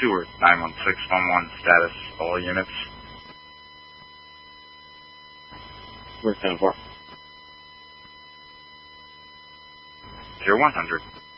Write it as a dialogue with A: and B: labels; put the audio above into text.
A: Seward, 91611, status, all units.
B: We're 10-4.
A: 0100.